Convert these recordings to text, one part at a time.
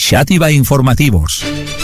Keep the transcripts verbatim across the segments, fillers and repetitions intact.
Xàtiva Informativos.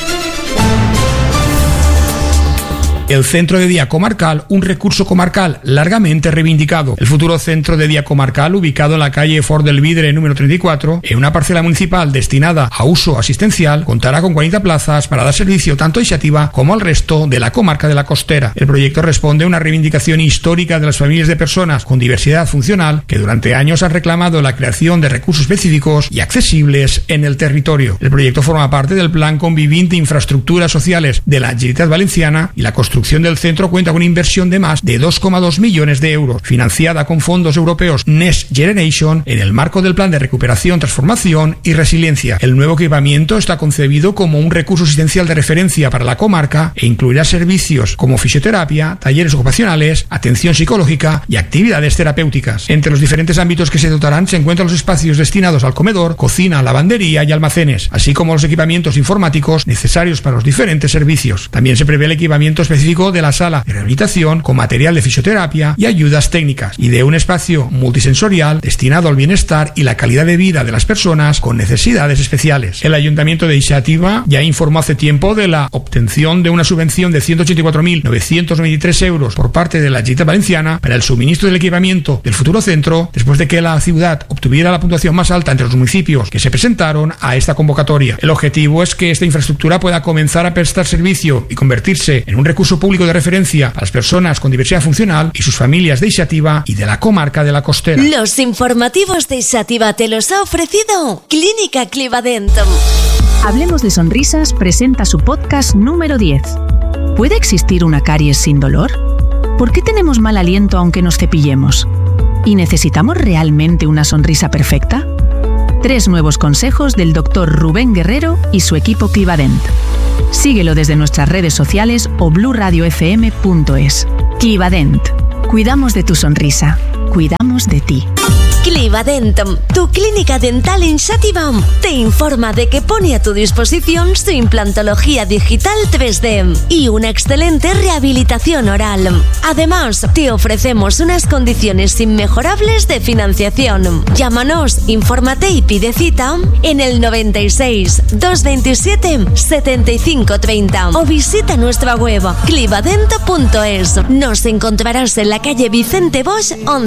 El Centro de Día Comarcal, un recurso comarcal largamente reivindicado. El futuro Centro de Día Comarcal, ubicado en la calle Fort del Vidre número treinta y cuatro, en una parcela municipal destinada a uso asistencial, contará con cuarenta plazas para dar servicio tanto a Xàtiva como al resto de la comarca de la Costera. El proyecto responde a una reivindicación histórica de las familias de personas con diversidad funcional que durante años han reclamado la creación de recursos específicos y accesibles en el territorio. El proyecto forma parte del Plan Convivint de Infraestructuras Sociales de la Generalitat Valenciana y la construcción del centro cuenta con una inversión de más de dos coma dos millones de euros, financiada con fondos europeos Next Generation en el marco del Plan de Recuperación, Transformación y Resiliencia. El nuevo equipamiento está concebido como un recurso asistencial de referencia para la comarca e incluirá servicios como fisioterapia, talleres ocupacionales, atención psicológica y actividades terapéuticas. Entre los diferentes ámbitos que se dotarán se encuentran los espacios destinados al comedor, cocina, lavandería y almacenes, así como los equipamientos informáticos necesarios para los diferentes servicios. También se prevé el equipamiento específico de la sala de rehabilitación con material de fisioterapia y ayudas técnicas y de un espacio multisensorial destinado al bienestar y la calidad de vida de las personas con necesidades especiales. El Ayuntamiento de Xàtiva ya informó hace tiempo de la obtención de una subvención de ciento ochenta y cuatro mil novecientos noventa y tres euros por parte de la Generalitat Valenciana para el suministro del equipamiento del futuro centro, después de que la ciudad obtuviera la puntuación más alta entre los municipios que se presentaron a esta convocatoria. El objetivo es que esta infraestructura pueda comenzar a prestar servicio y convertirse en un recurso público de referencia a las personas con diversidad funcional y sus familias de Xàtiva y de la comarca de la Costera. Los informativos de Xàtiva te los ha ofrecido Clínica Clivadent. Hablemos de Sonrisas presenta su podcast número diez. ¿Puede existir una caries sin dolor? ¿Por qué tenemos mal aliento aunque nos cepillemos? ¿Y necesitamos realmente una sonrisa perfecta? Tres nuevos consejos del doctor Rubén Guerrero y su equipo Clivadent. Síguelo desde nuestras redes sociales o blu radio f m punto es. Clivadent. Cuidamos de tu sonrisa. Cuidamos de ti. Clivadent, tu clínica dental en Xàtiva, te informa de que pone a tu disposición su implantología digital tres D y una excelente rehabilitación oral. Además, te ofrecemos unas condiciones inmejorables de financiación. Llámanos, infórmate y pide cita en el noventa y seis, doscientos veintisiete, setenta y cinco treinta o visita nuestra web clivadent punto es. Nos encontrarás en la calle Vicente Bosch